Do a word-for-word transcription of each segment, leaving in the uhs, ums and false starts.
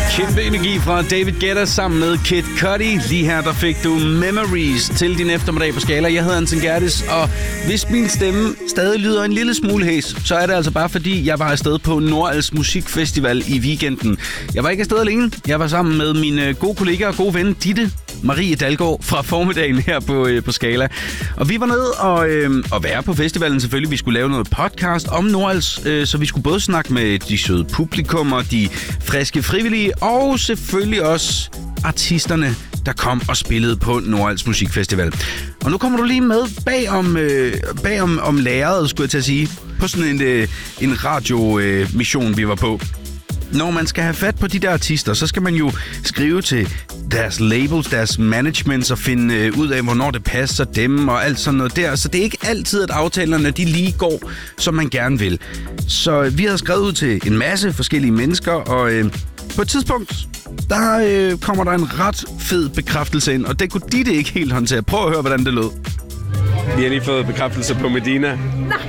Kæmpe energi fra David Guetta sammen med Kid Cudi. Lige her, der fik du Memories til din eftermiddag på Skala. Jeg hedder Anton Gertis, og hvis min stemme stadig lyder en lille smule hæs, så er det altså bare fordi, jeg var afsted på Nordals Musikfestival i weekenden. Jeg var ikke afsted alene. Jeg var sammen med mine gode kollegaer og gode ven, Ditte Marie Dalgaard fra formiddagen her på, øh, på Skala. Og vi var nede og, øh, og være på festivalen selvfølgelig. Vi skulle lave noget podcast om Nordals, øh, så vi skulle både snakke med de søde publikummer, de friske frivillige og selvfølgelig også artisterne, der kom og spillede på Nordals Musikfestival. Og nu kommer du lige med bag om, øh, bag om, om lærredet, skulle jeg til at sige, på sådan en, øh, en radiomission, øh, vi var på. Når man skal have fat på de der artister, så skal man jo skrive til deres labels, deres managements og finde øh, ud af, hvornår det passer dem og alt sådan noget der. Så det er ikke altid, at aftalerne de lige går, som man gerne vil. Så vi har skrevet ud til en masse forskellige mennesker, og øh, på et tidspunkt, der øh, kommer der en ret fed bekræftelse ind, og det kunne de det ikke helt håndtere. Prøv at høre, hvordan det lød. Vi har lige fået bekræftelse på Medina. Nej.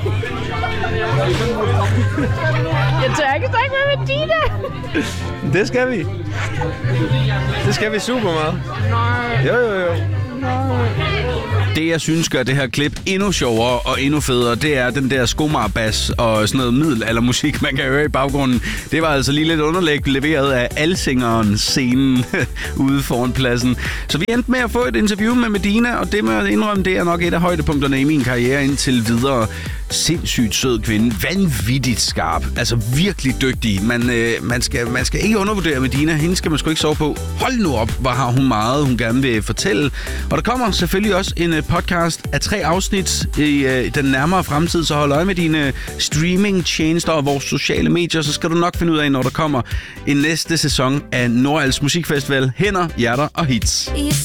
Jeg tør ikke snakke med Medina. Det skal vi. Det skal vi super meget. Nej. Jo, jo, jo. Nej. Det, jeg synes gør det her klip endnu sjovere og endnu federe, det er den der skomarbass og sådan noget middelaldermusik, man kan høre i baggrunden. Det var altså lige lidt underlæg leveret af Alsingeren scenen ude foran pladsen. Så vi endte med at få et interview med Medina, og det må jeg indrømme, det er nok et af højdepunkterne i min karriere indtil videre. Sindssygt sød kvinde, vanvittigt skarp, altså virkelig dygtig. Man, øh, man, skal, man skal ikke undervurdere Medina, hende skal man sgu ikke sove på. Hold nu op, hvor har hun meget, hun gerne vil fortælle. Og der kommer selvfølgelig også en øh, podcast af tre afsnit i øh, den nærmere fremtid, så hold øje med dine streaming-tjenester og vores sociale medier, så skal du nok finde ud af, når der kommer en næste sæson af Nordals Musikfestival. Hænder, hjerter og hits.